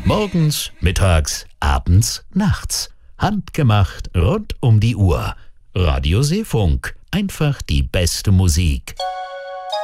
Morgens, mittags, abends, nachts. Handgemacht rund um die Uhr. Radio Seefunk. Einfach die beste Musik.